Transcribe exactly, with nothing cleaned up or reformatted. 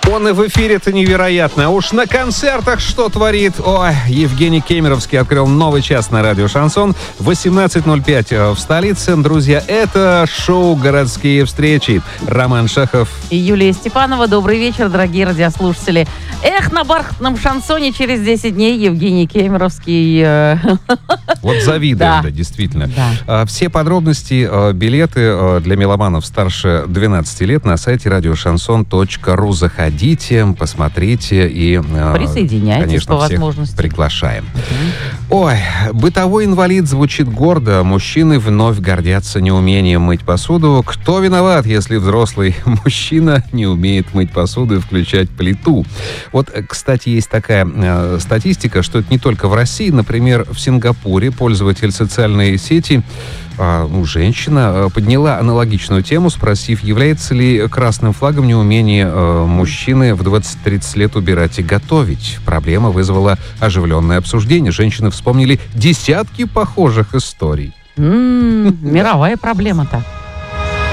Он и в эфире-то невероятно. А уж на концертах что творит? Ой, Евгений Кемеровский открыл новый час на радио «Шансон». восемнадцать ноль пять в столице. Друзья, это шоу «Городские встречи». Роман Шахов и Юлия Степанова. Добрый вечер, дорогие радиослушатели. Эх, на бархатном шансоне через десять дней Евгений Кемеровский. Вот завидуем, да, да действительно. Да. Все подробности, билеты для меломанов старше двенадцати лет на сайте радиошансон точка ру. Заходите. Идите, посмотрите и, присоединяйтесь, конечно, по всех возможности. Приглашаем. Угу. Ой, бытовой инвалид звучит гордо. Мужчины вновь гордятся неумением мыть посуду. Кто виноват, если взрослый мужчина не умеет мыть посуду и включать плиту? Вот, кстати, есть такая э, статистика, что это не только в России. Например, в Сингапуре пользователь социальной сети Ну, женщина подняла аналогичную тему, спросив, является ли красным флагом неумение э, мужчины в двадцать-тридцать лет убирать и готовить. Проблема вызвала оживленное обсуждение. Женщины вспомнили десятки похожих историй. М-м, мировая проблема-то.